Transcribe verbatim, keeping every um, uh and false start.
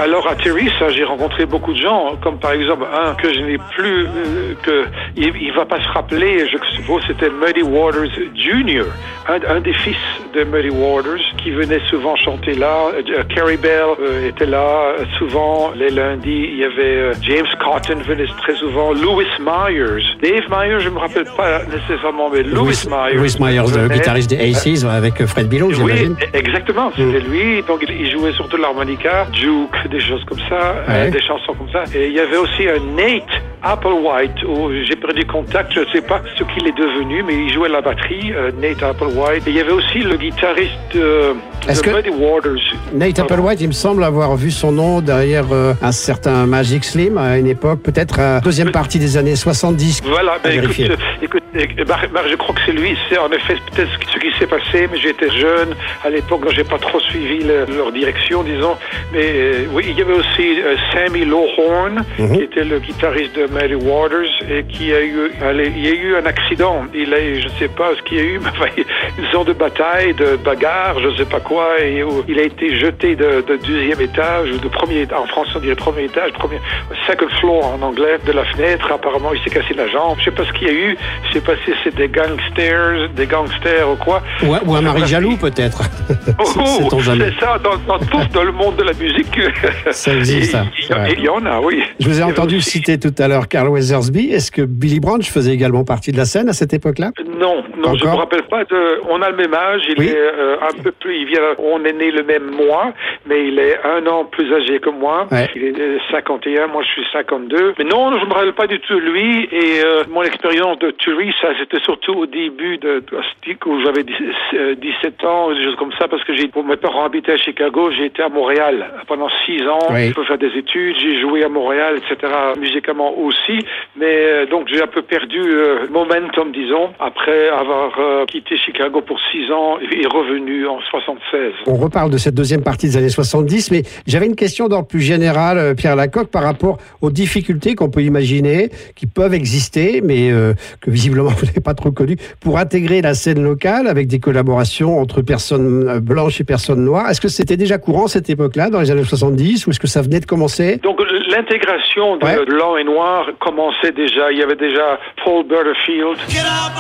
alors à Teresa, j'ai rencontré beaucoup de gens, comme par exemple un que je n'ai plus, euh, que il, il va pas se rappeler, je suppose c'était Muddy Waters Junior, un, un des fils de Muddy Waters qui venait souvent chanter là. Euh, Carrie Bell euh, était là euh, souvent les lundis. Il y avait euh, James Cotton venait très souvent. Louis Myers, Dave Myers, je me rappelle pas nécessairement, mais Louis, Louis Myers. Louis Myers, le guitariste des Aces, euh, avec Fred Below, j'imagine. Oui, exactement, c'était mm. lui. Donc il jouait surtout l'harmonica, Duke, des choses comme ça, ouais. euh, des chansons comme ça. Et il y avait aussi un Nate Applewhite, où j'ai perdu contact, je ne sais pas ce qu'il est devenu, mais il jouait la batterie, euh, Nate Applewhite. Et il y avait aussi le guitariste de, de Muddy Waters. Nate Applewhite, il me semble avoir vu son nom derrière euh, un certain Magic Slim à une époque, peut-être à la deuxième mais, partie des années soixante-dix. Voilà, ben écoute, écoute, écoute bah, bah, je crois que c'est lui, c'est en effet peut-être ce qui s'est passé, mais j'étais jeune à l'époque, donc j'ai pas trop suivi le, leur direction, disons. Mais euh, oui, il y avait aussi euh, Sammy Lowhorn, mm-hmm. qui était le guitariste de Muddy Waters et qui a eu, allez, il y a eu un accident. Il a, je ne sais pas ce qu'il y a eu, mais enfin, une sorte de bataille, de bagarre, je ne sais pas quoi, et il a été jeté de, de deuxième étage ou de premier étage, en français on dirait premier étage, premier, second floor en anglais, de la fenêtre. Apparemment, il s'est cassé la jambe. Je ne sais pas ce qu'il y a eu. Je ne sais pas si c'est des gangsters, des gangsters ou quoi. Ou, ou un mari jaloux peut-être. Oh, c'est, c'est ça, dans, dans, tout, dans le monde de la musique. Ça existe. Il, il, il y en a, oui. Je vous ai entendu aussi citer tout à l'heure Carl Weathersby. Est-ce que Billy Branch faisait également partie de la scène à cette époque-là? Non, non, je ne me rappelle pas. De, on a le même âge. Il oui. est euh, un peu plus. Il vient. On est né le même mois, mais il est un an plus âgé que moi. Ouais. Il est cinquante et un. Moi, je suis cinquante-deux. Mais non, je ne me rappelle pas du tout de lui. Et euh, mon expérience de Teresa, c'était surtout au début de, de Stick où j'avais dix-sept ans, des choses comme ça, parce que j'ai, pour mes parents habitaient à Chicago, j'ai été à Montréal pendant six ans. Oui. Pour faire des études, j'ai joué à Montréal, et cetera. Musicalement aussi, mais euh, donc j'ai un peu perdu euh, momentum, disons, après avoir euh, quitté Chicago pour six ans et revenu en soixante-seize. On reparle de cette deuxième partie des années soixante-dix, mais j'avais une question d'ordre plus général, euh, Pierre Lacocque, par rapport aux difficultés qu'on peut imaginer, qui peuvent exister, mais euh, que visiblement vous n'avez pas trop connues, pour intégrer la scène locale avec des collaborations entre personnes blanches et personnes noires. Est-ce que c'était déjà courant cette époque-là, dans les années soixante-dix, ou est-ce que ça venait de commencer? Donc l'intégration de ouais. blanc et noir commençait déjà. Il y avait déjà Paul Butterfield.